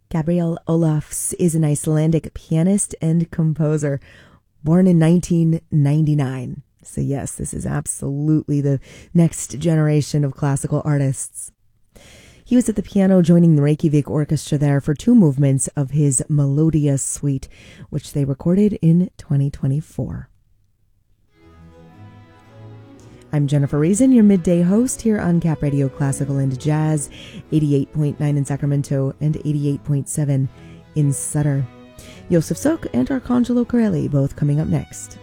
Gabriel Olofs is an Icelandic pianist and composer, born in 1999. So yes, this is absolutely the next generation of classical artists. He was at the piano joining the Reykjavik Orchestra there for 2 movements of his Melodia Suite, which they recorded in 2024. I'm Jennifer Reason, your midday host here on Cap Radio Classical and Jazz, 88.9 in Sacramento and 88.7 in Sutter. Yosef Suk and Arcangelo Corelli both coming up next.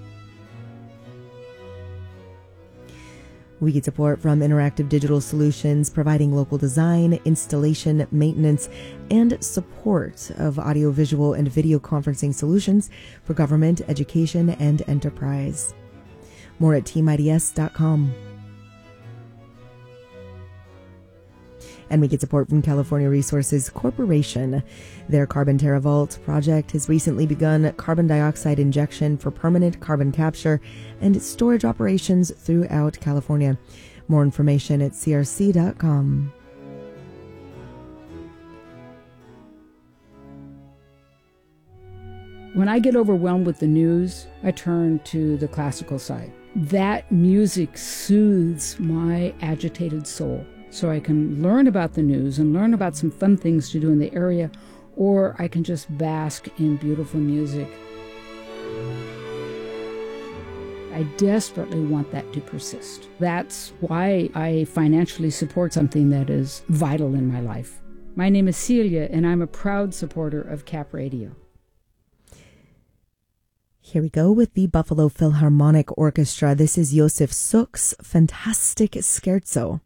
We get support from Interactive Digital Solutions, providing local design, installation, maintenance, and support of audiovisual and video conferencing solutions for government, education, and enterprise. More at teamids.com. And we get support from California Resources Corporation. Their Carbon TerraVault project has recently begun carbon dioxide injection for permanent carbon capture and storage operations throughout California. More information at crc.com. When I get overwhelmed with the news, I turn to the classical side. That music soothes my agitated soul. So I can learn about the news and learn about some fun things to do in the area, or I can just bask in beautiful music. I desperately want that to persist. That's why I financially support something that is vital in my life. My name is Celia, and I'm a proud supporter of Cap Radio. Here we go with the Buffalo Philharmonic Orchestra. This is Yosef Suk's Fantastic Scherzo.